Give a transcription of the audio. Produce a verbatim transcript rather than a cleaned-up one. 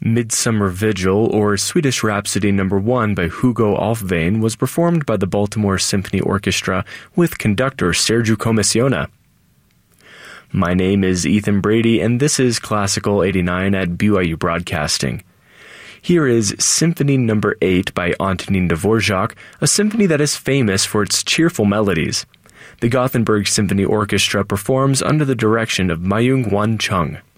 Midsummer Vigil, or Swedish Rhapsody Number one by Hugo Alfvén, was performed by the Baltimore Symphony Orchestra with conductor Sergiu Comissiona. My name is Ethan Brady, and this is Classical eighty-nine at B Y U Broadcasting. Here is Symphony Number eight by Antonin Dvorak, a symphony that is famous for its cheerful melodies. The Gothenburg Symphony Orchestra performs under the direction of Mayung Wan Chung.